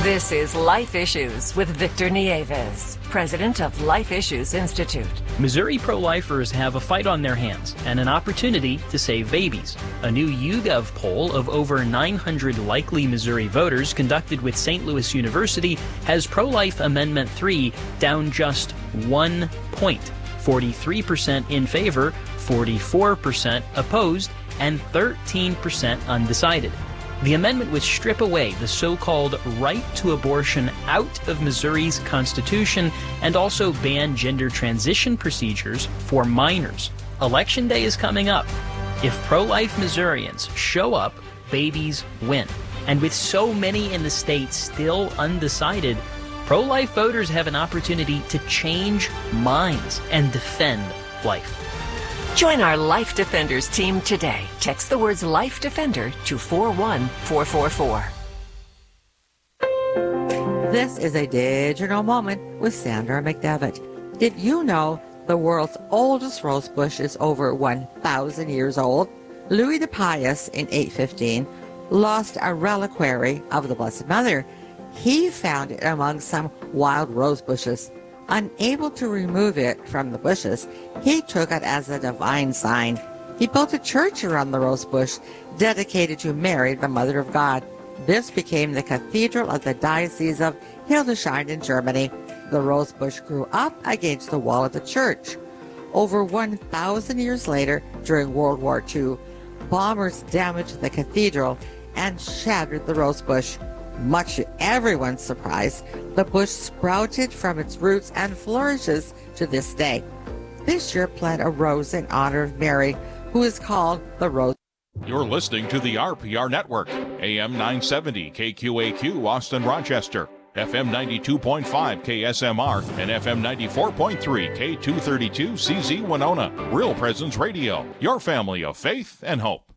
This is Life Issues with Victor Nieves, president of Life Issues Institute. Missouri pro-lifers have a fight on their hands and an opportunity to save babies. A new YouGov poll of over 900 likely Missouri voters conducted with St. Louis University has pro-life Amendment 3 down just 1 point. 43% in favor, 44% opposed, and 13% undecided. The amendment would strip away the so-called right to abortion out of Missouri's Constitution and also ban gender transition procedures for minors. Election day is coming up. If pro-life Missourians show up, babies win. And with so many in the state still undecided, pro-life voters have an opportunity to change minds and defend life. Join our Life Defenders team today. Text the words Life Defender to 41444. This is a digital moment with Sandra McDevitt. Did you know the world's oldest rose bush is over 1,000 years old? Louis the Pious in 815 lost a reliquary of the Blessed Mother. He found it among some wild rose bushes. Unable to remove it from the bushes, he took it as a divine sign. He built a church around the rose bush dedicated to Mary, the Mother of God. This became the cathedral of the Diocese of Hildesheim in Germany. The rose bush grew up against the wall of the church. Over 1,000 years later, during World War II, bombers damaged the cathedral and shattered the rose bush. Much to everyone's surprise, the bush sprouted from its roots and flourishes to this day. This year, plant a rose in honor of Mary, who is called the Rose. You're listening to the RPR Network, AM 970 KQAQ Austin Rochester, FM 92.5 KSMR, and FM 94.3 K232 CZ Winona. Real Presence Radio, your family of faith and hope.